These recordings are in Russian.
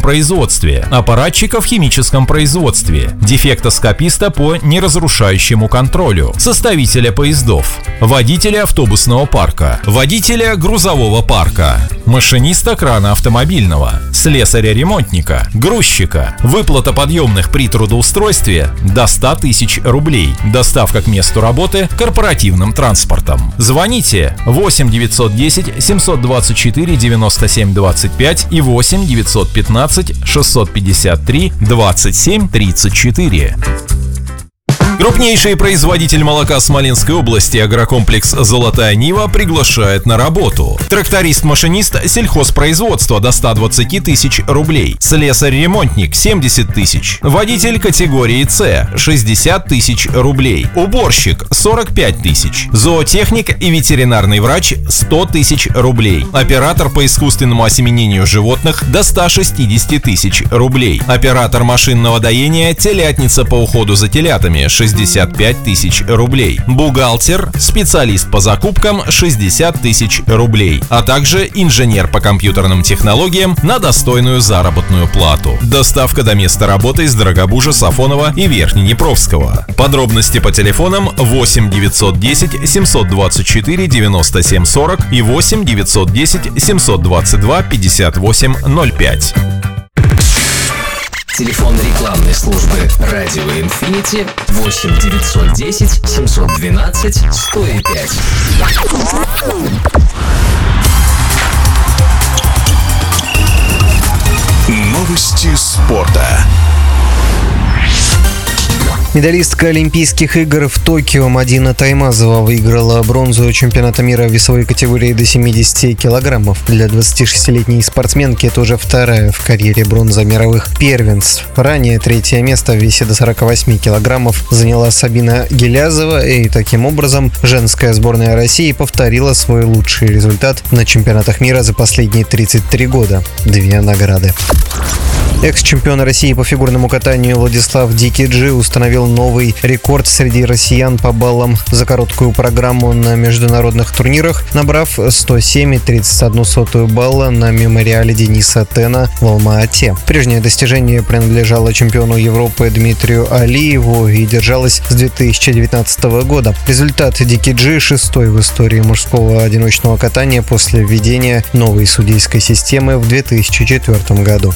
производстве, аппаратчика в химическом производстве, дефектоскописта по неразрушающему контролю, составителя поездов, водителя автобусного парка, водителя грузового парка, машиниста крана автомобильного, слесаря-ремонтника, грузчика. Выплата подъемных при трудоустройстве до 100 тысяч рублей. Доставка к месту работы корпоративным транспортом. Звоните 8 910 724 97 25 и 8 915 653 27 34. Крупнейший производитель молока Смоленской области агрокомплекс «Золотая Нива» приглашает на работу. Тракторист-машинист сельхозпроизводства до 120 тысяч рублей. Слесарь-ремонтник 70 тысяч. Водитель категории С 60 тысяч рублей. Уборщик 45 тысяч. Зоотехник и ветеринарный врач 100 тысяч рублей. Оператор по искусственному осеменению животных до 160 тысяч рублей. Оператор машинного доения, телятница по уходу за телятами 65 тысяч рублей. Бухгалтер, специалист по закупкам 60 тысяч рублей, а также инженер по компьютерным технологиям на достойную заработную плату. Доставка до места работы из Дорогобужа, Сафонова и Верхнеднепровского. Подробности по телефонам 8 910 724 97 40 и 8 910 722 58 05. Телефон рекламной службы «Радио Инфинити» 8 910 712 105. Новости спорта. Медалистка Олимпийских игр в Токио Мадина Таймазова выиграла бронзу чемпионата мира в весовой категории до 70 килограммов. Для 26-летней спортсменки это уже вторая в карьере бронза мировых первенств. Ранее третье место в весе до 48 килограммов заняла Сабина Гилязова, и таким образом женская сборная России повторила свой лучший результат на чемпионатах мира за последние 33 года. 2 награды. Экс-чемпион России по фигурному катанию Владислав Дикий Джи установил новый рекорд среди россиян по баллам за короткую программу на международных турнирах, набрав 107,31 балла на мемориале Дениса Тена в Алма-Ате. Прежнее достижение принадлежало чемпиону Европы Дмитрию Алиеву и держалось с 2019 года. Результат Дикий Джи 6-й в истории мужского одиночного катания после введения новой судейской системы в 2004 году.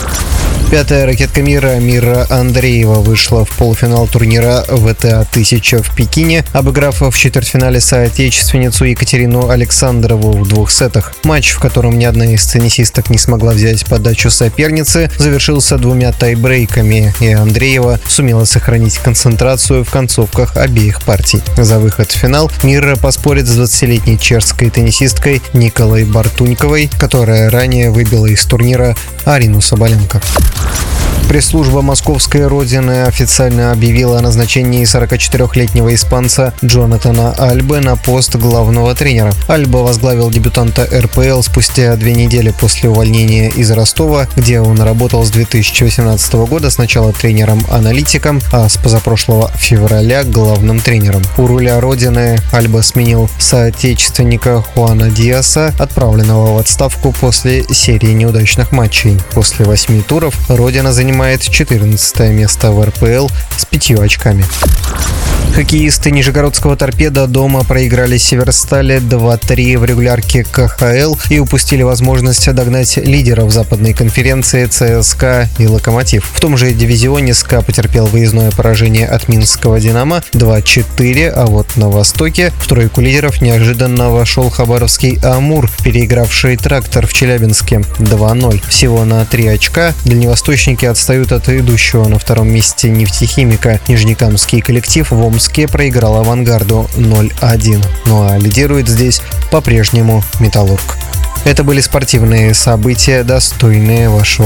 5-я ракетка мира Мира Андреева вышла в полуфинал турнира ВТА-1000 в Пекине, обыграв в четвертьфинале соотечественницу Екатерину Александрову в 2 сетах. Матч, в котором ни одна из теннисисток не смогла взять подачу соперницы, завершился 2 тайбрейками, и Андреева сумела сохранить концентрацию в концовках обеих партий. За выход в финал Мира поспорит с 20-летней чешской теннисисткой Николой Бартуньковой, которая ранее выбила из турнира Арину Соболенко. Пресс-служба московской родины официально объявила о назначении 44-летнего испанца Джонатана Альбы на пост главного тренера. Альба возглавил дебютанта РПЛ спустя 2 недели после увольнения из Ростова, где он работал с 2018 года сначала тренером-аналитиком, а с позапрошлого февраля главным тренером. У руля родины Альба сменил соотечественника Хуана Диаса, отправленного в отставку после серии неудачных матчей. После 8 туров родина занимает 14 место в РПЛ с 5 очками. Хоккеисты Нижегородского «Торпедо» дома проиграли Северстали 2-3 в регулярке КХЛ и упустили возможность догнать лидеров западной конференции ЦСКА и «Локомотив». В том же дивизионе СКА потерпел выездное поражение от Минского «Динамо» 2-4, а вот на Востоке в тройку лидеров неожиданно вошел хабаровский «Амур», переигравший «Трактор» в Челябинске 2-0. Всего на 3 очка дальневосточники отстают от идущего на 2-м месте нефтехимика. Нижнекамский коллектив в Омске проиграл «Авангарду» 0-1. Ну а лидирует здесь по-прежнему «Металлург». Это были спортивные события, достойные вашего